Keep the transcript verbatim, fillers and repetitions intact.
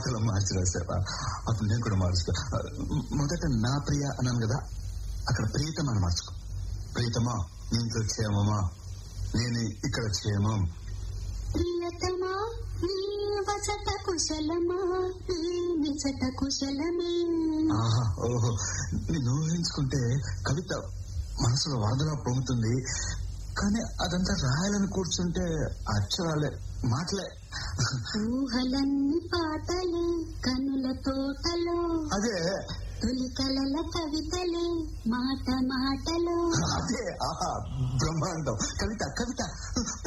పాటలో మార్చి రాసావా? అప్పుడు నేను కూడా మార్చుకో. మొదట నా ప్రియ అన్నాను కదా, అక్కడ ప్రియతమా అని మార్చుకో. ప్రియతమా నీ ఇంట్లో క్షేమమా, నేను ఇక్కడ క్షేమం. ప్రియతమా నీ వసత కుశలమా, నీ నిజత కుశలమే. ఆహా, ఓహో, నేను ఊహించుకుంటే కవిత మనసులో వరదలా పొంగుతుంది. కానీ అదంతా రాయాలని కూర్చుంటే అక్షరాలే, మాటలే. ఊహలన్నీ పాటలే, కనుల తోటలో అదే తొలి కలల కవితలే, మాట మాటలో అదే. ఆహా, బ్రహ్మాండం. కవిత కవిత